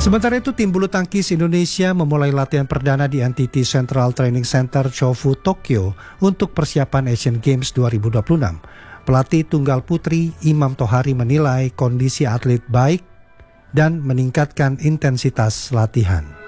Sementara itu, tim bulu tangkis Indonesia memulai latihan perdana di NTT Central Training Center Chofu, Tokyo untuk persiapan Asian Games 2026. Pelatih tunggal putri Imam Tohari menilai kondisi atlet baik dan meningkatkan intensitas latihan.